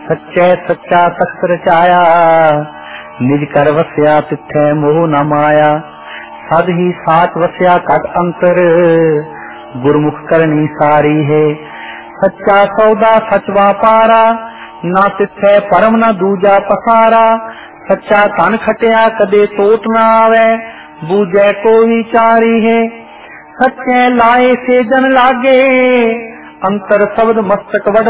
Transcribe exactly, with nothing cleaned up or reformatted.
सच्चे सच्चा तख्त रचाया, निज कर वस्या तिथै मोह न माया। सद ही साच वस्या घट अंतर, गुरमुख करनी सारी है। सच्चा सौदा सच वापारा, ना तिथै परम न दूजा पसारा। सच्चा धन खटिया कदे टोट न आवे, बूझे को विचारी है। सच्चे लाए से जन लागे, अंतर शब्द मस्तक वड